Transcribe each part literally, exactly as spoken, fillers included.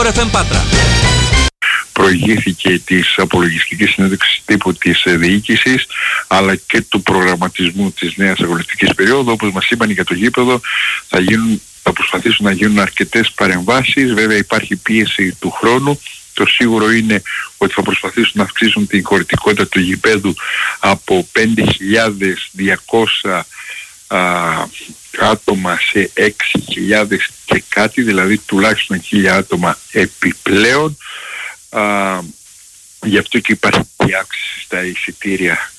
εφ εμ Πάτρα. Προηγήθηκε της απολογιστικής συνέντευξης τύπου της διοίκησης αλλά και του προγραμματισμού της νέας αγωνιστικής περίοδου. Όπως μας είπαν για το γήπεδο θα, γίνουν, θα προσπαθήσουν να γίνουν αρκετές παρεμβάσεις. Βέβαια υπάρχει πίεση του χρόνου. Το σίγουρο είναι ότι θα προσπαθήσουν να αυξήσουν την χωρητικότητα του γηπέδου από πέντε χιλιάδες διακόσια α, άτομα σε έξι χιλιάδες και κάτι, δηλαδή τουλάχιστον χίλια άτομα επιπλέον. Α, γι' αυτό και υπάρχει η αύξηση στα εισιτήρια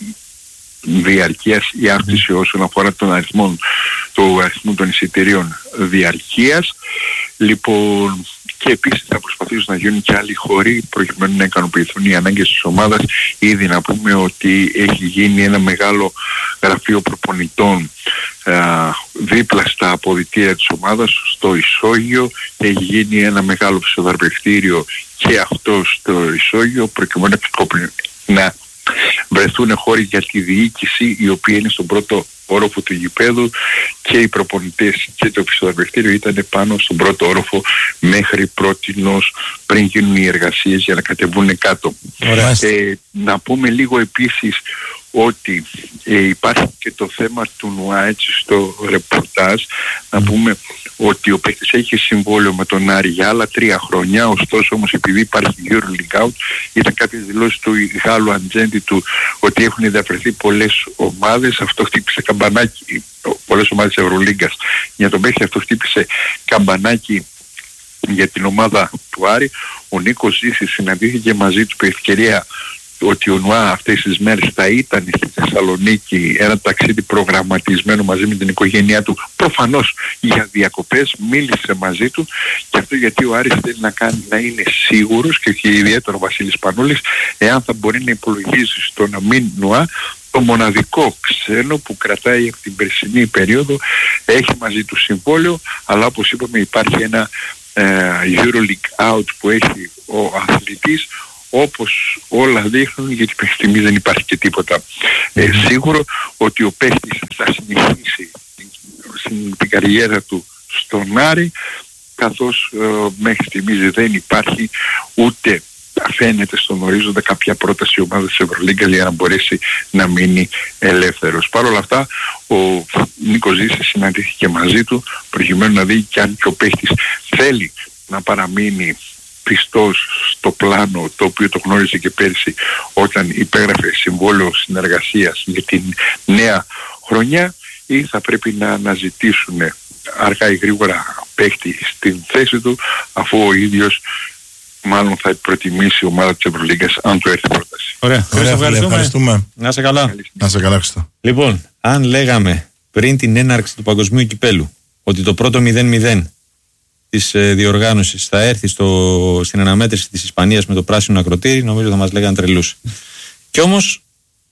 διαρκείας, η αύξηση όσον αφορά τον αριθμό, το αριθμό των εισιτηρίων διαρκείας. Λοιπόν, και επίσης θα προσπαθήσουν να γίνουν και άλλοι χώροι προκειμένου να ικανοποιηθούν οι ανάγκες της ομάδας. Ήδη να πούμε ότι έχει γίνει ένα μεγάλο γραφείο προπονητών α, δίπλα στα αποδυτήρια της ομάδας, στο ισόγειο. Έχει γίνει ένα μεγάλο φυσιοθεραπευτήριο και αυτό στο ισόγειο προκειμένου να βρεθούν χώροι για τη διοίκηση, η οποία είναι στον πρώτο όροφο του γηπέδου, και οι προπονητές και το φυσιοθεραπευτήριο ήταν πάνω στον πρώτο όροφο μέχρι πρότινος, πριν γίνουν οι εργασίες για να κατεβούν κάτω. Ε, να πούμε λίγο επίσης ότι ε, υπάρχει και το θέμα του ΝΟΑ, έτσι στο ρεπορτάζ, να πούμε ότι ο παίκτης έχει συμβόλαιο με τον Άρη για άλλα τρία χρόνια, ωστόσο όμως επειδή υπάρχει EuroLeague Out, ήταν κάποιες δηλώσεις του Γάλλου ατζέντη του ότι έχουν ενδιαφερθεί πολλές ομάδες. Αυτό χτύπησε καμπανάκι, πολλές ομάδες της Ευρωλίγκας. Για τον παίκτη αυτό χτύπησε καμπανάκι για την ομάδα του Άρη. Ο Νίκος Ζήσης συναντήθηκε μαζί του με ευκαιρία ότι ο ΝΟΑ αυτές τις μέρες θα ήταν στη Θεσσαλονίκη, ένα ταξίδι προγραμματισμένο μαζί με την οικογένειά του, προφανώς για διακοπές. Μίλησε μαζί του, και αυτό γιατί ο Άρης θέλει να, κάνει, να είναι σίγουρος, και ιδιαίτερα ο Βασίλης Πανούλης, εάν θα μπορεί να υπολογίσει στο να μην ΝΟΑ, το μοναδικό ξένο που κρατάει από την περσινή περίοδο, έχει μαζί του συμβόλαιο, αλλά όπως είπαμε υπάρχει ένα ε, EuroLeague Out που έχει ο αθλητής. Όπως όλα δείχνουν, γιατί μέχρι στιγμής δεν υπάρχει και τίποτα ε, σίγουρο, ότι ο παίκτης θα συνεχίσει την, την καριέρα του στον Άρη, καθώς ε, μέχρι στιγμής δεν υπάρχει ούτε φαίνεται στον ορίζοντα κάποια πρόταση ομάδα της Ευρωλίγκας για να μπορέσει να μείνει ελεύθερος. Παρ' όλα αυτά ο Νίκος Ζήσης συναντήθηκε μαζί του προκειμένου να δει και αν και ο παίκτης θέλει να παραμείνει πιστός στο πλάνο το οποίο το γνώριζε και πέρσι όταν υπέγραφε συμβόλαιο συνεργασίας για την νέα χρονιά, ή θα πρέπει να αναζητήσουν αργά ή γρήγορα παίχτη στην θέση του, αφού ο ίδιος μάλλον θα προτιμήσει η ομάδα της Ευρωλίγκας αν του έρθει πρόταση. Ωραία, Ωραία ευχαριστούμε. ευχαριστούμε. Να είσαι καλά. Να είσαι καλά, Χριστό. Λοιπόν, αν λέγαμε πριν την έναρξη του Παγκοσμίου Κυπέλου ότι το πρώτο μηδέν μηδέν της ε, διοργάνωσης θα έρθει στο, στην αναμέτρηση της Ισπανίας με το πράσινο ακροτήρι, νομίζω θα μας λέγανε τρελούς. Κι όμως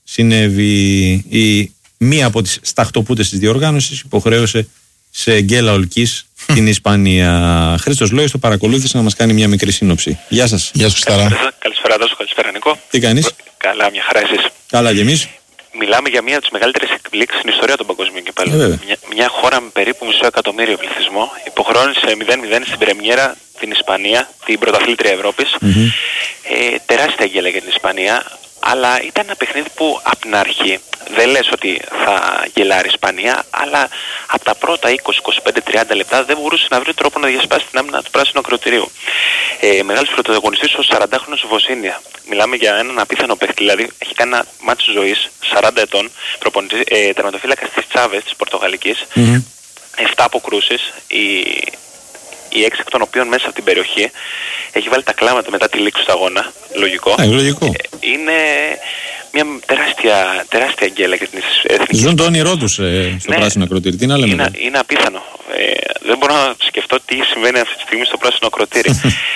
συνέβη η μία από τις σταχτοπούτες της διοργάνωσης, υποχρέωσε σε γκέλα ολκής την Ισπανία. Χρήστος Λόης το παρακολούθησε να μας κάνει μια μικρή σύνοψη. Γεια σας. Γεια σου Σταρά. Καλησπέρα Δάσο, καλησπέρα Νικό. Τι κάνεις? Καλά, μια χαρά, εσείς? Καλά και εμείς. Μιλάμε για μία από τις μεγαλύτερες εκπλήξεις στην ιστορία των παγκοσμίων κυπέλλων. Ε, μια, μια χώρα με περίπου μισό εκατομμύριο πληθυσμό υποχρεώνησε μηδέν μηδέν στην πρεμιέρα την Ισπανία, την πρωταθλήτρια Ευρώπης. Mm-hmm. Ε, τεράστια αγγέλα για την Ισπανία, αλλά ήταν ένα παιχνίδι που από την αρχή δεν λες ότι θα γελάρει η Ισπανία, αλλά από τα πρώτα είκοσι, είκοσι πέντε, τριάντα λεπτά δεν μπορούσε να βρει τρόπο να διασπάσει την άμυνα του πράσινου ακροτηρίου. Ε, μεγάλος πρωταγωνιστής ο σαραντάχρονος Βοσίνια. Μιλάμε για έναν απίθανο παίχτη, δηλαδή έχει κάνει ένα μάτι ζωής, σαράντα ετών, ε, τερματοφύλακας της Τσάβες της Πορτογαλικής, mm-hmm. επτά αποκρούσεις, οι, οι έξι εκ των οποίων μέσα από την περιοχή, έχει βάλει τα κλάματα μετά τη λήξη του αγώνα, λογικό. Ε, λογικό. Ε, είναι μια τεράστια, τεράστια αγγέλα για την εθνική. Ζουν το όνειρό τους ε, στο ναι, πράσινο ακροτήρι. Τι να λέμε. Είναι, είναι απίθανο. Ε, δεν μπορώ να σκεφτώ τι συμβαίνει αυτή τη στιγμή στο πράσινο ακροτήρι.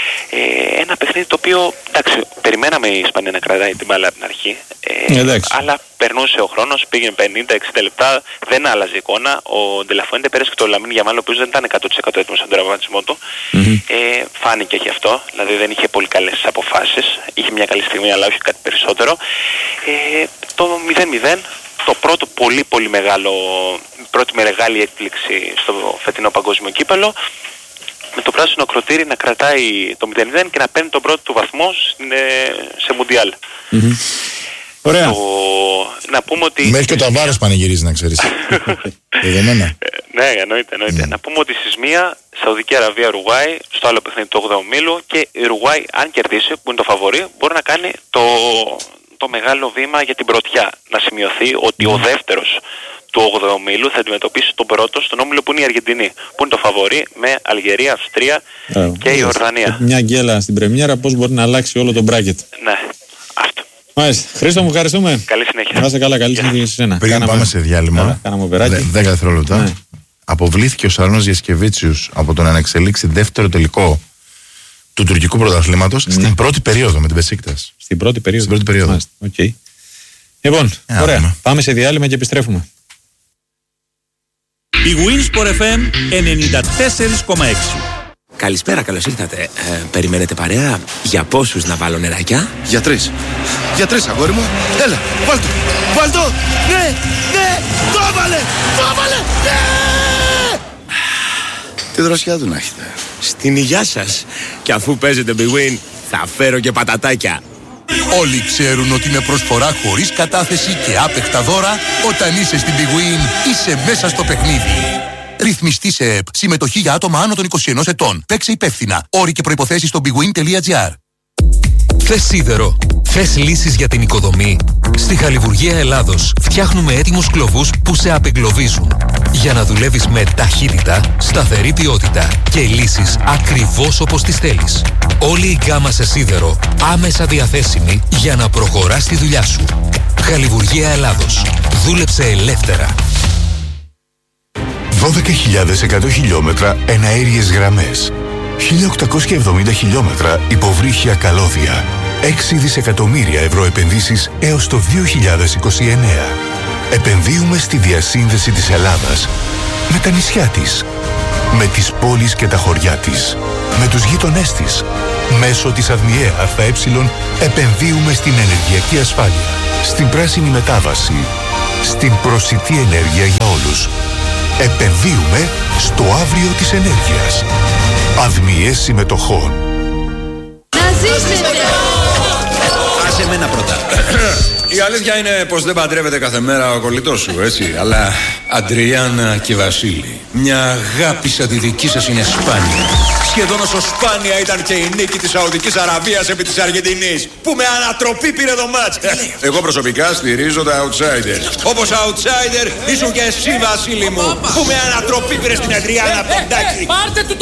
ε, ένα παιχνίδι το οποίο, εντάξει, περιμέναμε η Ισπανία να κρατάει την μπάλα από την αρχή. Ε, αλλά περνούσε ο χρόνος, πήγαινε πενήντα εξήντα λεπτά, δεν άλλαζε εικόνα. Ο Ντελαφουέντε πέρασε και το Λαμίν Γιαμάλ, ο οποίος δεν ήταν εκατό τοις εκατό έτοιμος στον τραυματισμό του. Mm-hmm. Ε, φάνηκε και αυτό, δηλαδή δεν είχε πολύ καλές αποφάσεις. Είχε μια καλή στιγμή, αλλά όχι κάτι περισσότερο. Ε, το μηδέν μηδέν, το πρώτο πολύ πολύ μεγάλο, πρώτη μεγάλη έκπληξη στο φετινό παγκόσμιο κύπελλο. με το πράσινο ακροτήρι να κρατάει το μηδέν μηδέν και να παίρνει τον πρώτο του βαθμό σε Μουντιάλ. Mm-hmm. Ωραία. Το... Να πούμε ότι... Μέχρι και ο Ταβάρες πανηγυρίζει, να ξέρεις. Δεδομένα. Ναι, εννοείται, εννοείται. Mm. Να πούμε ότι στις μία Σαουδική Αραβία, Ουρουγουάη, στο άλλο παιχνίδι του όγδοου ομίλου, και η Ουρουγουάη, αν κερδίσει, που είναι το φαβορί, μπορεί να κάνει το, το μεγάλο βήμα για την πρωτιά. Να σημειωθεί ότι mm. ο δεύτερος του όγδοου ομίλου θα αντιμετωπίσει τον πρώτο στον όμιλο που είναι η Αργεντινή, που είναι το φαβορί, με Αλγερία, Αυστρία yeah. και η Ορδανία. Μια γκέλα στην πρεμιέρα, πώς μπορεί να αλλάξει όλο το μπράκετ. Ναι, αυτό. Μάλιστα. Χρήστο, μου ευχαριστούμε. Καλή συνέχεια. Να είστε καλά, καλή συνέχεια σε εσένα. Πριν κάναμε... πάμε σε διάλειμμα, δέκα δευτερόλεπτα, ναι. αποβλήθηκε ο Σαρώνος Γιασκεβίτσιους από το να ανεξελίξει δεύτερο τελικό του τουρκικού πρωταθλήματος, ναι. στην πρώτη περίοδο με την Μπεσίκτας. Στην πρώτη περίοδο. Στην πρώτη περίοδο. Okay. Λοιπόν, yeah, ωραία. Yeah. Πάμε σε διάλειμμα και επιστρέφουμε. Η Winsport εφ εμ ενενήντα τέσσερα κόμμα έξι. Καλησπέρα, καλώς ήρθατε. Ε, περιμένετε παρέα? Για πόσους να βάλω νεράκια? Για τρεις. Για τρεις, αγόρι μου. Έλα, βάλ' το. Βάλ' το. Ναι, ναι, το έβαλε. Το έβαλε. Ναι. Τι δροσιά του να έχετε. Στην υγειά σας. Και αφού παίζετε Big Win, θα φέρω και πατατάκια. Όλοι ξέρουν ότι είναι προσφορά χωρίς κατάθεση και άπεχτα δώρα. Όταν είσαι στην Big Win, είσαι μέσα στο παιχνίδι. Ρυθμιστή σε ΕΠ. Συμμετοχή για άτομα άνω των είκοσι ενός ετών. Παίξε υπεύθυνα. Όροι και προϋποθέσεις στο bigwin τελεία gr. Θες σίδερο? Θες λύσεις για την οικοδομή? Στη Χαλιβουργία Ελλάδος φτιάχνουμε έτοιμους κλωβούς που σε απεγκλωβίζουν. Για να δουλεύεις με ταχύτητα, σταθερή ποιότητα και λύσεις ακριβώς όπως τις θέλεις. Όλη η γκάμα σε σίδερο άμεσα διαθέσιμη για να προχωράς τη δουλειά σου. Χαλιβουργία Ελλάδος. Δούλεψε ελεύθερα. δώδεκα χιλιάδες εκατό χιλιόμετρα εναέριες γραμμές, χίλια οκτακόσια εβδομήντα χιλιόμετρα υποβρύχια καλώδια, έξι δισεκατομμύρια ευρώ επενδύσεις έως το δύο χιλιάδες είκοσι εννέα. Επενδύουμε στη διασύνδεση της Ελλάδας με τα νησιά της, με τις πόλεις και τα χωριά της, με τους γείτονές της. Μέσω της ΑΔΜΙΕ ΑΕ επενδύουμε στην ενεργειακή ασφάλεια, στην πράσινη μετάβαση, στην προσιτή ενέργεια για όλους. Επενδύουμε στο αύριο της ενέργειας. ΑΔΜΙΕ συμμετοχών. Να ζήσετε! Άσε μένα πρώτα. Η αλήθεια είναι πως δεν παντρεύεται κάθε μέρα ο κολλητός σου, έτσι. Αλλά Αντριάννα και Βασίλη, μια αγάπη σαν τη δική σας είναι σπάνια. Σχεδόν όσο σπάνια ήταν και η νίκη της Σαουδικής Αραβίας επί της Αργεντινής, που με ανατροπή πήρε το μάτς. Εγώ προσωπικά στηρίζω τα outsider. Όπως outsider ήσουν και εσύ, Βασίλη μου, που με ανατροπή πήρε στην Αντριάννα Ποντάκη. Πάρτε του